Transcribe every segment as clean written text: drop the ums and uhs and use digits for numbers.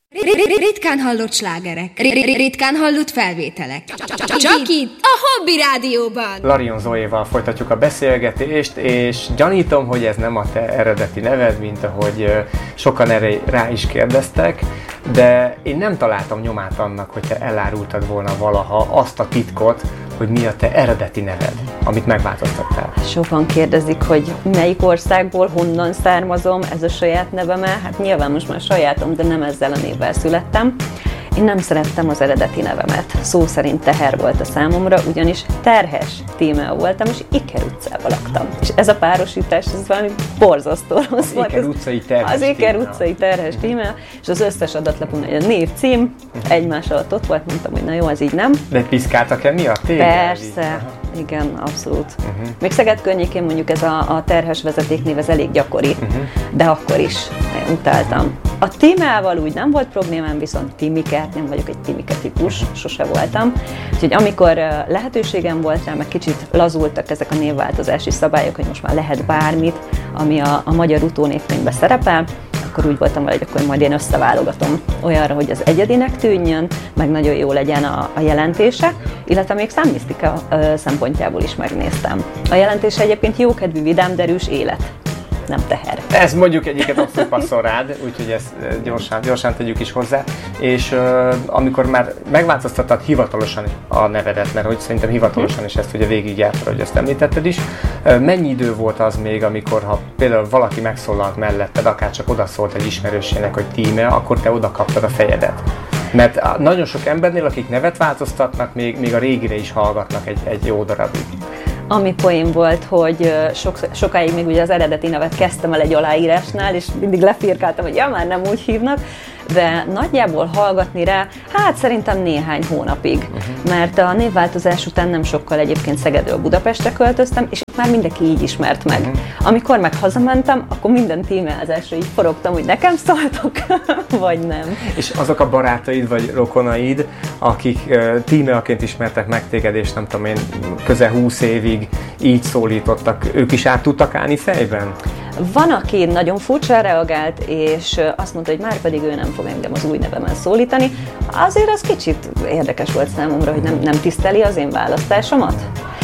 Ritkán hallott slágerek, ritkán hallott felvételek. Csak itt, a Hobby Rádióban. Larion Zoéval folytatjuk a beszélgetést, és gyanítom, hogy ez nem a te eredeti neved, mint ahogy sokan erre rá is kérdeztek, de én nem találtam nyomát annak, hogy te elárultad volna valaha azt a titkot, hogy mi a te eredeti neved, amit megváltoztattál. Sokan kérdezik, hogy melyik országból, honnan származom, ez a saját neveme. Hát nyilván most már sajátom, de nem ezzel a névvel születtem. Én nem szerettem az eredeti nevemet. Szó szerint Teher volt a számomra, ugyanis terhes Tímea voltam, és Iker utcában laktam. És ez a párosítás, ez valami borzasztó rossz volt. Az Iker utcai terhes Tímea, és az összes adatlapon egy név, cím, egymás alatt ott volt, mondtam, hogy na jó, az így nem. De piszkáltak-e miatt? Persze, igen, abszolút. Még Szeged környékén mondjuk ez a terhes vezetéknév, ez elég gyakori, de akkor is utáltam. A Tímeával úgy nem volt problémám, viszont Timike, nem vagyok egy Timike típus, sose voltam. Úgyhogy amikor lehetőségem volt rá, meg kicsit lazultak ezek a névváltozási szabályok, hogy most már lehet bármit, ami a magyar utónévkönyvben szerepel, akkor úgy voltam vele, hogy akkor majd én összeválogatom olyanra, hogy az egyedinek tűnjön, meg nagyon jó legyen a jelentése, illetve még számmisztika szempontjából is megnéztem. A jelentése egyébként jókedvű, vidám, derűs élet. Nem teher. Ez mondjuk egyiket abszolút passzol rád, úgyhogy ezt gyorsan tegyük is hozzá. És amikor már megváltoztattad hivatalosan a nevedet, mert hogy szerintem hivatalosan is ezt ugye végigjártad, hogy ezt említetted is, mennyi idő volt az még, amikor ha például valaki megszólalt melletted, akár csak odaszólt egy ismerősének, hogy Tímea, akkor te oda kaptad a fejedet? Mert nagyon sok embernél, akik nevet változtatnak, még a régire is hallgatnak egy jó darabig. Ami poén volt, hogy sokáig még ugye az eredeti nevet kezdtem el egy aláírásnál, és mindig lefirkáltam, hogy ja, már nem úgy hívnak, de nagyjából hallgatni rá, hát szerintem néhány hónapig. Mert a névváltozás után nem sokkal egyébként Szegedről Budapestre költöztem, és itt már mindenki így ismert meg. Amikor meg hazamentem, akkor minden tímeázásra így forogtam, hogy nekem szóltok, vagy nem. És azok a barátaid vagy rokonaid, akik Tímeaként ismertek meg téged, és nem tudom én, közel 20 évig így szólítottak, ők is át tudtak állni fejben? Van, aki nagyon furcsán reagált, és azt mondta, hogy már pedig ő nem fog engem az új nevemen szólítani. Azért az kicsit érdekes volt számomra, hogy nem tiszteli az én választásomat.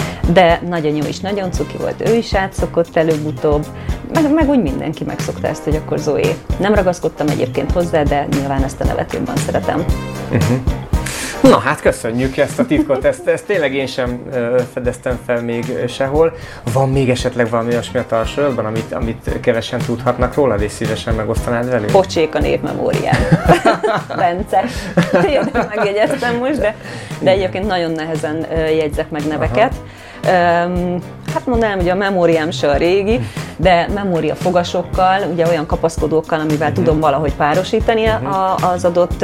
De nagyon jó is, nagyon cuki volt, ő is átszokott előbb-utóbb, meg úgy mindenki megszokta ezt, hogy akkor Zoé. Nem ragaszkodtam egyébként hozzá, de nyilván ezt a nevet jobban szeretem. Na hát köszönjük ezt a titkot, ezt tényleg én sem fedeztem fel még sehol. Van még esetleg valami olyasmi a tarsolyodban, amit kevesen tudhatnak rólad, és szívesen megosztanád velünk? Pocsék a névmemóriám. Bence. Én megjegyeztem most, de egyébként nagyon nehezen jegyzek meg neveket. Hát mondanám, hogy a memóriám se a régi, de memória fogasokkal, ugye olyan kapaszkodókkal, amivel tudom valahogy párosítani az adott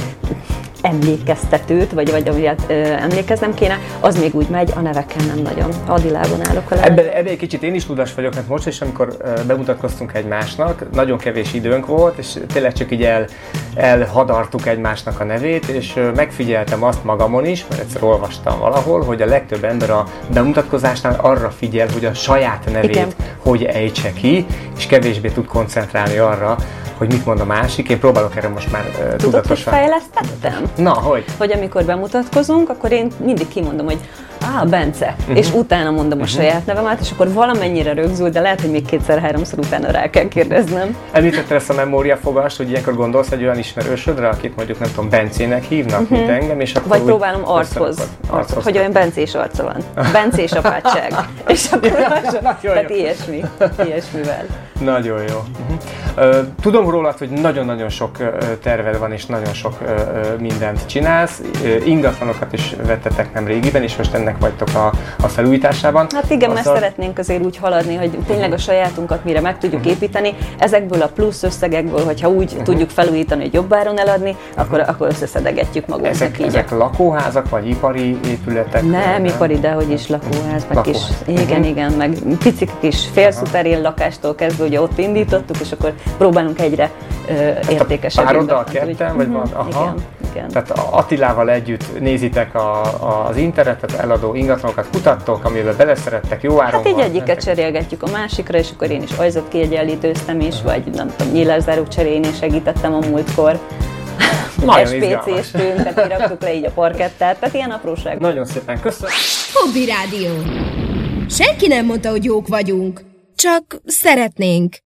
emlékeztetőt, vagy amilyet emlékeznem kéne, az még úgy megy, a neveken nem nagyon. Adilában állok a Ebben egy kicsit én is ludas vagyok, mert most is, amikor bemutatkoztunk egymásnak, nagyon kevés időnk volt, és tényleg csak így elhadartuk egymásnak a nevét, és megfigyeltem azt magamon is, mert egyszer olvastam valahol, hogy a legtöbb ember a bemutatkozásnál arra figyel, hogy a saját nevét hogy ejtse ki, és kevésbé tud koncentrálni arra, hogy mit mond a másik. Én próbálok erre most már tudatosan. Tudod, hogy fejlesztettem? Na, hogy? Hogy amikor bemutatkozunk, akkor én mindig kimondom, hogy Bence, és utána mondom a saját nevemet, és akkor valamennyire rögzül, de lehet, hogy még kétszer-háromszor utána rá kell kérdeznem. Említetted ezt a memóriafogast, hogy ilyenkor gondolsz egy olyan ismerősödre, akit mondjuk nem tudom, Bencének hívnak, mint engem, és akkor vagy próbálom archoz, hogy olyan bencés arca van. Bencés apátság. És akkor tehát ilyesmivel. Nagyon jó. Tudom rólad, hogy nagyon-nagyon sok terved van, és nagyon sok mindent csinálsz. Ingatlanokat is vettetek nem régiben, és most ennek vagytok a felújításában. Hát igen, mert szeretnénk azért úgy haladni, hogy tényleg a sajátunkat mire meg tudjuk építeni. Ezekből a plusz összegekből, hogyha úgy tudjuk felújítani, hogy jobb áron eladni, akkor összeszedegetjük magunknak így. Ezek lakóházak, vagy ipari épületek? Nem, ipari, de hogy is lakóház, meg kis, igen, meg picik kis félszuterén lakástól kezdve, ugye ott indítottuk, és akkor próbálunk egyre értékesebb. Pároddal ketten, vagy van? Igen. Tehát Attilával együtt nézitek az internetet, eladó ingatlanokat kutattok, amivel beleszerettek, jó áron. Hát így egyiket cserélgetjük a másikra, és akkor én is ajzatkiegyenlítőztem is, vagy nem tudom, nyílászáruk cseréjén segítettem a múltkor. SPC-ztünk, tehát kiraktuk le így a parkettát, tehát ilyen apróság. Nagyon szépen köszönöm. Hobby Rádió. Senki nem mondta, hogy jók vagyunk, csak szeretnénk.